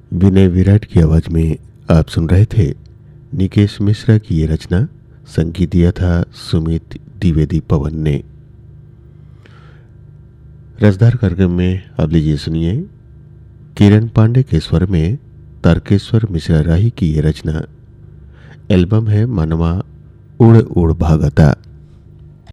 विनय विराट की आवाज में आप सुन रहे थे निकेश मिश्रा की ये रचना। संगीत दिया था सुमित द्विवेदी पवन ने। रसदार कार्यक्रम में अब लीजिए सुनिए किरण पांडे के स्वर में तारकेश्वर मिश्रा राही की ये रचना। एल्बम है मनवा उड़ उड़ भागता।